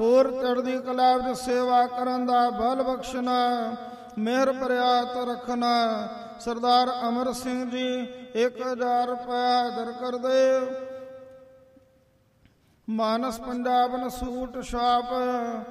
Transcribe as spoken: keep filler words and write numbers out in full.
ਹੋਰ ਚੜ੍ਹਦੀ ਕਲਾ ਵਿੱਚ ਸੇਵਾ ਕਰਨ ਦਾ ਬਲ ਬਖਸ਼ਣਾ, ਮਿਹਰ ਪ੍ਰਿਆਤ ਰੱਖਣਾ। ਸਰਦਾਰ ਅਮਰ ਸਿੰਘ ਜੀ ਇੱਕ ਹਜ਼ਾਰ ਰੁਪਇਆ ਦਰ ਕਰ ਦੇ। ਮਾਨਸ ਪੰਜਾਬ ਨਸੂਟ ਛਾਪ